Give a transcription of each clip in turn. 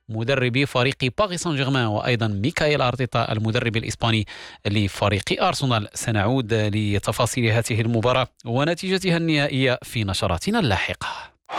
مدربي فريق باريس سان جيرمان، وأيضا ميكايل أرتيتا المدرب الإسباني لفريق أرسنال. سنعود لتفاصيل هذه المباراة ونتيجتها النهائية في نشراتنا اللاحقة.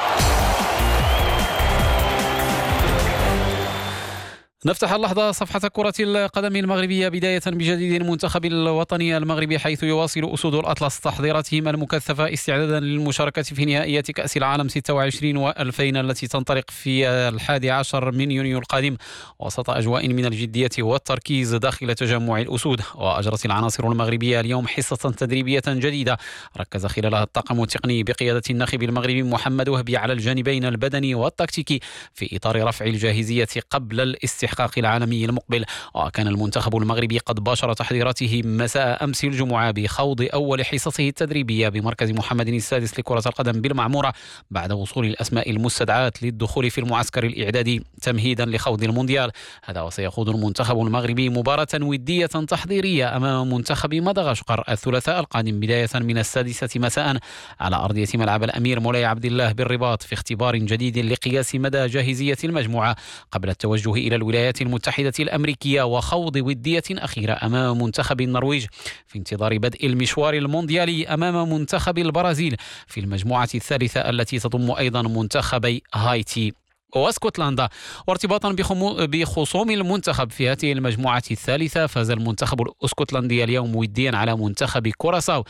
نفتح اللحظة صفحة كرة القدم المغربية بداية بجديد المنتخب الوطني المغربي، حيث يواصل أسود الأطلس تحضيراتهم المكثفة استعدادا للمشاركة في نهائيات كأس العالم 26 و2000 التي تنطلق في 11 من يونيو القادم، وسط أجواء من الجدية والتركيز داخل تجمع الأسود. وأجرت العناصر المغربية اليوم حصة تدريبية جديدة ركز خلالها الطاقم التقني بقيادة الناخب المغربي محمد وهبي على الجانبين البدني والتكتيكي في إطار رفع الجاهزية قبل الاستحقاق العالمي المقبل. وكان المنتخب المغربي قد باشر تحضيراته مساء أمس الجمعة بخوض أول حصصه التدريبية بمركز محمد السادس لكرة القدم بالمعمورة بعد وصول الأسماء المستدعاة للدخول في المعسكر الإعدادي تمهيدا لخوض المونديال هذا. وسيخوض المنتخب المغربي مباراة ودية تحضيرية أمام منتخب مدغشقر الثلاثاء القادم بداية من 6 مساء على أرضية ملعب الأمير مولاي عبد الله بالرباط، في اختبار جديد لقياس مدى جاهزية المجموعة قبل التوجه إلى الولايات المتحدة الأمريكية وخوض ودية أخيرة أمام منتخب النرويج في انتظار بدء المشوار المونديالي أمام منتخب البرازيل في المجموعة الثالثة التي تضم أيضا منتخبي هايتي واسكتلندا. وارتباطا بخصوم المنتخب في هذه المجموعة الثالثة، فاز المنتخب الاسكتلندي اليوم وديا على منتخب كوراساو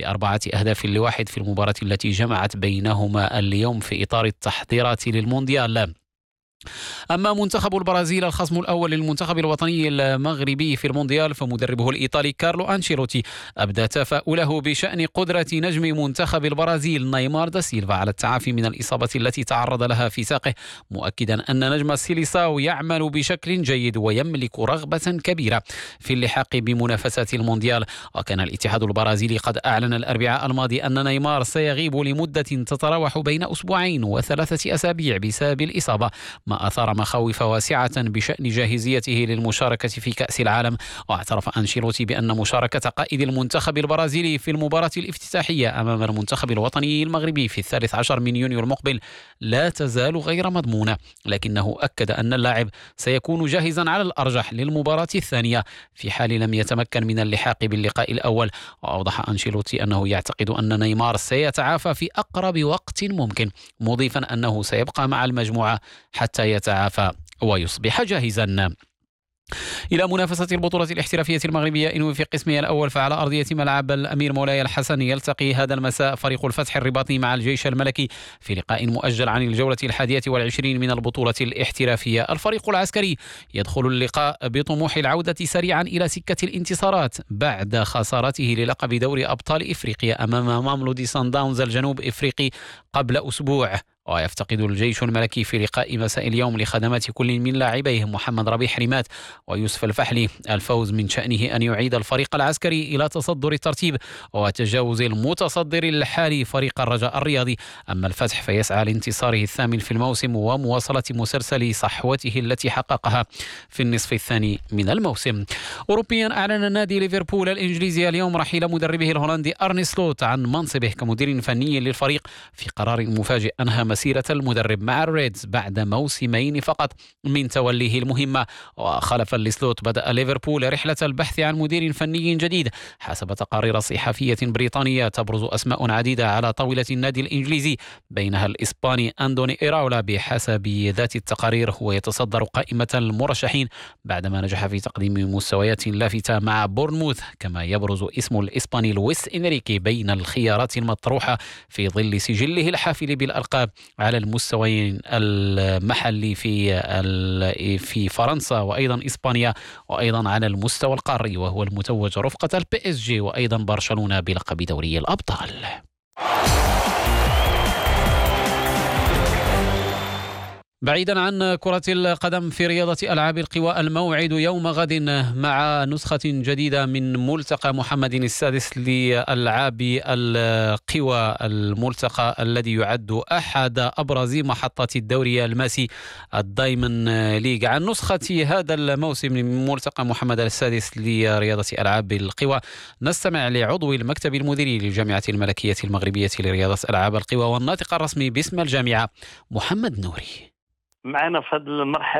ب4-1 في المباراة التي جمعت بينهما اليوم في إطار التحضيرات للمونديال. أما منتخب البرازيل الخصم الأول للمنتخب الوطني المغربي في المونديال، فمدربه الإيطالي كارلو أنشيلوتي أبدى تفاؤله بشأن قدرة نجم منتخب البرازيل نيمار دا سيلفا على التعافي من الإصابة التي تعرض لها في ساقه، مؤكدا أن نجم السيليساو يعمل بشكل جيد ويملك رغبة كبيرة في اللحاق بمنافسات المونديال. وكان الاتحاد البرازيلي قد أعلن الأربعاء الماضي أن نيمار سيغيب لمدة تتراوح بين 2 و3 أسابيع بسبب الإصابة، ما أثار مخاوف واسعة بشأن جاهزيته للمشاركة في كأس العالم. واعترف أنشيلوتي بأن مشاركة قائد المنتخب البرازيلي في المباراة الافتتاحية أمام المنتخب الوطني المغربي في 13 من يونيو المقبل لا تزال غير مضمونة، لكنه أكد أن اللاعب سيكون جاهزا على الأرجح للمباراة الثانية في حال لم يتمكن من اللحاق باللقاء الأول. وأوضح أنشيلوتي أنه يعتقد أن نيمار سيتعافى في أقرب وقت ممكن، مضيفا أنه سيبقى مع المجموعة حتى يتعافى ويصبح جاهزا. إلى منافسة البطولة الاحترافية المغربية إنه في قسمها الأول، فعلى أرضية ملعب الأمير مولاي الحسن يلتقي هذا المساء فريق الفتح الرباطي مع الجيش الملكي في لقاء مؤجل عن الجولة 21 من البطولة الاحترافية. الفريق العسكري يدخل اللقاء بطموح العودة سريعا إلى سكة الانتصارات بعد خسارته للقب دوري أبطال إفريقيا أمام ماملودي سان داونز الجنوب إفريقي قبل أسبوع. ويفتقد الجيش الملكي في لقاء مساء اليوم لخدمات كل من لاعبيه محمد ربيح رمات ويوسف الفحلي الفوز من شأنه أن يعيد الفريق العسكري إلى تصدر الترتيب وتجاوز المتصدر الحالي فريق الرجاء الرياضي. أما الفتح فيسعى لانتصاره الثامن في الموسم ومواصلة مسلسل صحوته التي حققها في النصف الثاني من الموسم. أوروبيا، أعلن نادي ليفربول الإنجليزي اليوم رحيل مدربه الهولندي أرني سلوت عن منصبه كمدير فني للفريق في قرار مفاجئ أنهى مسيرة المدرب مع الريدز بعد موسمين فقط من توليه المهمة. وخلفا لسلوت بدأ ليفربول رحلة البحث عن مدير فني جديد حسب تقارير صحفية بريطانية تبرز أسماء عديدة على طاولة النادي الإنجليزي، بينها الإسباني أندوني إيراولا بحسب ذات التقارير هو يتصدر قائمة المرشحين بعدما نجح في تقديم مستويات لافتة مع بورنموث. كما يبرز اسم الإسباني لويس إنريكي بين الخيارات المطروحة في ظل سجله الحافل بالألقاب على المستويين المحلي في فرنسا وأيضا إسبانيا وأيضا على المستوى القاري، وهو المتوج رفقة PSG وأيضا برشلونة بلقب دوري الأبطال. بعيدا عن كرة القدم، في رياضة ألعاب القوى الموعد يوم غد مع نسخة جديدة من ملتقى محمد السادس لألعاب القوى، الملتقى الذي يعد أحد أبرز محطات الدوري الماسي الدايمن ليج. عن نسخة هذا الموسم من ملتقى محمد السادس لرياضة ألعاب القوى نستمع لعضو المكتب المديري للجامعة الملكية المغربية لرياضة ألعاب القوى والناطق الرسمي باسم الجامعة محمد نوري. معنا في هذه المرحلة